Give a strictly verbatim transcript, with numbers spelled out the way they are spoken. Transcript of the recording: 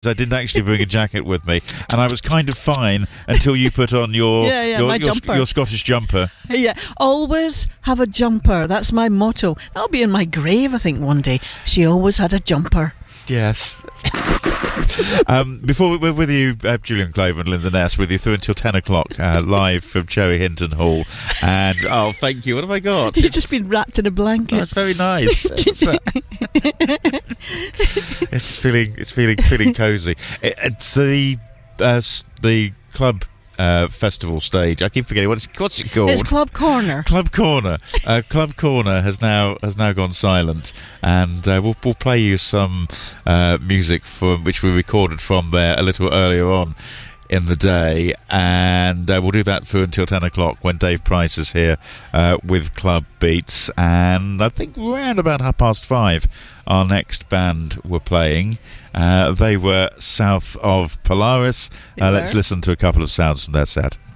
I didn't actually bring a jacket with me, and I was kind of fine until you put on your yeah, yeah, your, my your, jumper. your Scottish jumper. Yeah, always have a jumper. That's my motto. That'll be in my grave, I think, one day. She always had a jumper. Yes. um, before we, we're with you, uh, Julian Clover and Linda Ness, with you through until ten o'clock, uh, live from Cherry Hinton Hall. And oh, thank you. What have I got? You've just been wrapped in a blanket. That's very nice. It's, uh, it's feeling, it's feeling, feeling cosy. It, it's the uh, the club. Uh, festival stage. I keep forgetting what's what's it called. It's Club Corner. Club Corner. Uh, Club Corner has now has now gone silent, and uh, we'll we'll play you some uh, music from which we recorded from there a little earlier on in the day, and uh, we'll do that through until ten o'clock when Dave Price is here uh, with Club Beats, and I think round about half past five our next band were playing. Uh, they were South of Polaris. Uh, let's listen to a couple of sounds from their set.